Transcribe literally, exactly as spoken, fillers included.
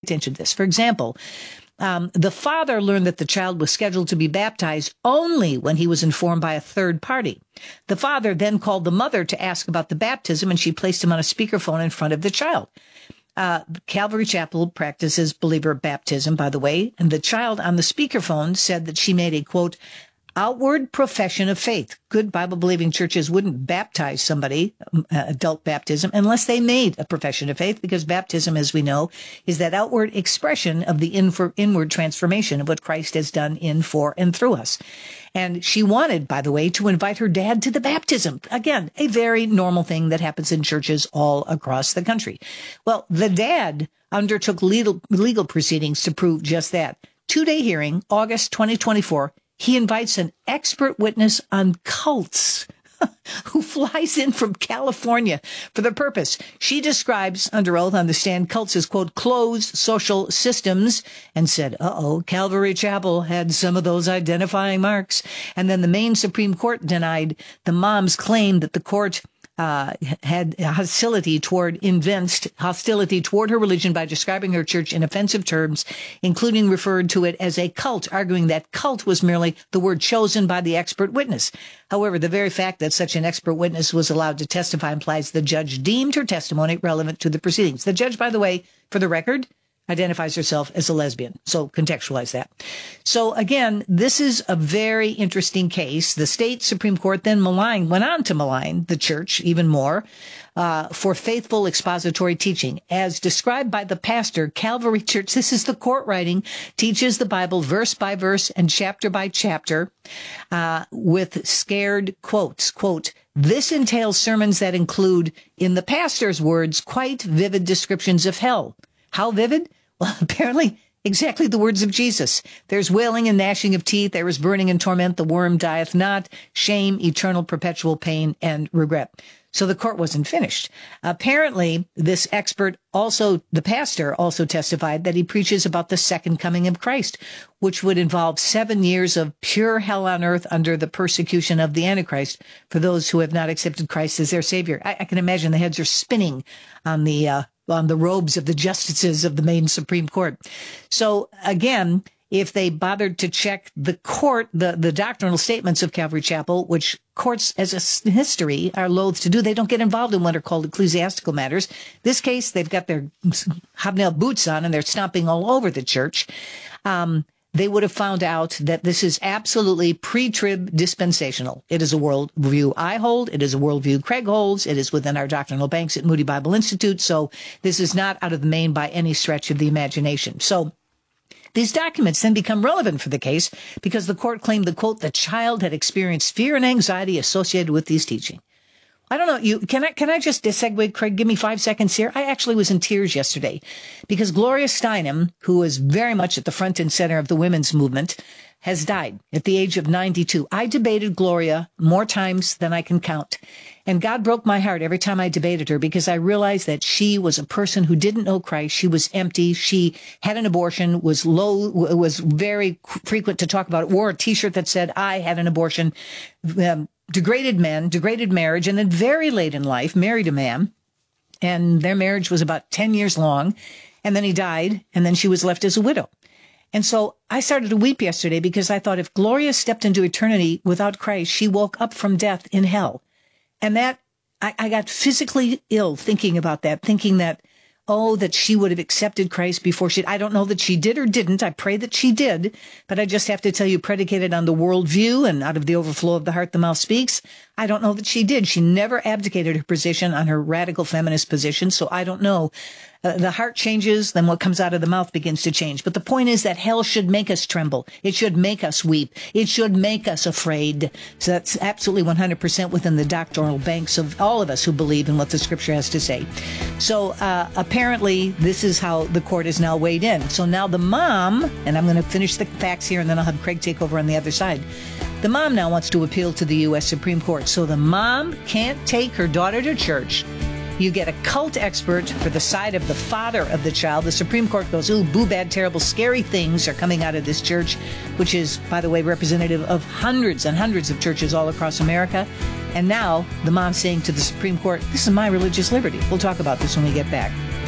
attention to this. For example, Um, the father learned that the child was scheduled to be baptized only when he was informed by a third party. The father then called the mother to ask about the baptism, and she placed him on a speakerphone in front of the child. Uh, Calvary Chapel practices believer baptism, by the way, and the child on the speakerphone said that she made a, quote, outward profession of faith. Good Bible-believing churches wouldn't baptize somebody, uh, adult baptism, unless they made a profession of faith, because baptism, as we know, is that outward expression of the in- inward transformation of what Christ has done in, for, and through us. And she wanted, by the way, to invite her dad to the baptism. Again, a very normal thing that happens in churches all across the country. Well, the dad undertook legal, legal proceedings to prove just that. Two-day hearing, August twenty twenty-four, he invites an expert witness on cults who flies in from California for the purpose. She describes, under oath on the stand, cults as, quote, closed social systems, and said, uh-oh, Calvary Chapel had some of those identifying marks. And then the Maine Supreme Court denied the mom's claim that the court Uh, had hostility toward, evinced hostility toward her religion by describing her church in offensive terms, including referred to it as a cult, arguing that cult was merely the word chosen by the expert witness. However, the very fact that such an expert witness was allowed to testify implies the judge deemed her testimony relevant to the proceedings. The judge, by the way, for the record, identifies herself as a lesbian. So contextualize that. So again, this is a very interesting case. The state Supreme Court then maligned, went on to malign the church even more uh, for faithful expository teaching. As described by the pastor, Calvary Church, this is the court writing, teaches the Bible verse by verse and chapter by chapter uh, with scared quotes. Quote, this entails sermons that include, in the pastor's words, quite vivid descriptions of hell. How vivid? Well, apparently exactly the words of Jesus. There's wailing and gnashing of teeth. There is burning and torment. The worm dieth not. Shame, eternal, perpetual pain, and regret. So the court wasn't finished. Apparently, this expert also, the pastor also testified that he preaches about the second coming of Christ, which would involve seven years of pure hell on earth under the persecution of the Antichrist for those who have not accepted Christ as their savior. I, I can imagine the heads are spinning on the, uh, on the robes of the justices of the Maine Supreme Court. So again, if they bothered to check the court, the, the doctrinal statements of Calvary Chapel, which courts as a history are loath to do, they don't get involved in what are called ecclesiastical matters. This case, they've got their hobnail boots on and they're stomping all over the church. Um, they would have found out that this is absolutely pre-trib dispensational. It is a worldview I hold. It is a worldview Craig holds. It is within our doctrinal banks at Moody Bible Institute. So this is not out of the Maine by any stretch of the imagination. So these documents then become relevant for the case because the court claimed that, quote, the child had experienced fear and anxiety associated with these teaching. I don't know. You can I can I just segue, Craig? Give me five seconds here. I actually was in tears yesterday because Gloria Steinem, who is very much at the front and center of the women's movement, has died at the age of ninety-two. I debated Gloria more times than I can count. And God broke my heart every time I debated her because I realized that she was a person who didn't know Christ. She was empty. She had an abortion, was low, was very frequent to talk about it, wore a T-shirt that said, I had an abortion, um, degraded men, degraded marriage, and then very late in life married a man. And their marriage was about ten years long. And then he died. And then she was left as a widow. And so I started to weep yesterday because I thought if Gloria stepped into eternity without Christ, she woke up from death in hell. And that, I, I got physically ill thinking about that, thinking that, oh, that she would have accepted Christ before she, I don't know that she did or didn't. I pray that she did, but I just have to tell you, predicated on the worldview and out of the overflow of the heart, the mouth speaks. I don't know that she did. She never abdicated her position on her radical feminist position. So I don't know. Uh, the heart changes, then what comes out of the mouth begins to change. But the point is that hell should make us tremble. It should make us weep. It should make us afraid. So that's absolutely one hundred percent within the doctrinal banks of all of us who believe in what the scripture has to say. So uh, apparently this is how the court is now weighed in. So now the mom, and I'm going to finish the facts here and then I'll have Craig take over on the other side. The mom now wants to appeal to the U S Supreme Court. So the mom can't take her daughter to church. You get a cult expert for the side of the father of the child. The Supreme Court goes, ooh, boo, bad, terrible, scary things are coming out of this church, which is, by the way, representative of hundreds and hundreds of churches all across America. And now the mom's saying to the Supreme Court, this is my religious liberty. We'll talk about this when we get back.